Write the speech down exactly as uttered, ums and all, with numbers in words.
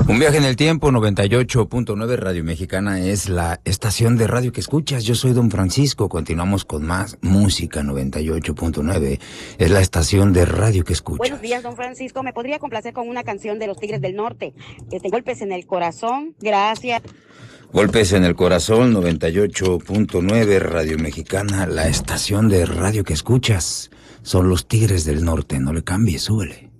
Un viaje en el tiempo, noventa y ocho punto nueve Radio Mexicana es la estación de radio que escuchas. Yo soy Don Francisco, continuamos con más música. Noventa y ocho punto nueve es la estación de radio que escuchas. Buenos días, Don Francisco, ¿me podría complacer con una canción de los Tigres del Norte? Este, Golpes en el Corazón, gracias. Golpes en el Corazón, noventa y ocho punto nueve Radio Mexicana, la estación de radio que escuchas. Son los Tigres del Norte, no le cambies, súbele.